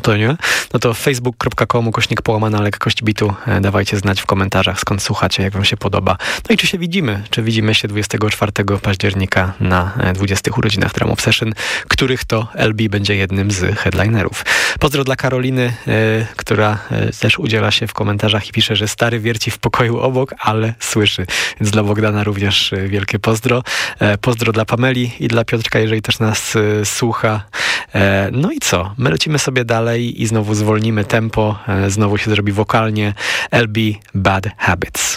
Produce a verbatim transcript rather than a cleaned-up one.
to nie? No to facebook kropka com ukośnik połamana lekkość bitu. Dawajcie znać w komentarzach, skąd słuchacie, jak wam się podoba. No i czy się widzimy? Czy widzimy się dwudziestego czwartego października na dwudziestych urodzinach Drum Obsession, których to L B będzie jednym z headlinerów. Pozdro dla Karoliny, y, która y, też udziela się w komentarzach i pisze, że stary wierci w pokoju obok, ale słyszy. Więc dla Bogdana również y, wielkie pozdro. E, pozdro dla Pameli i dla Piotrka, jeżeli też nas y, słucha. E, no i co? My lecimy sobie dalej i znowu zwolnimy tempo. E, znowu się zrobi wokalnie. L B Bad Habits.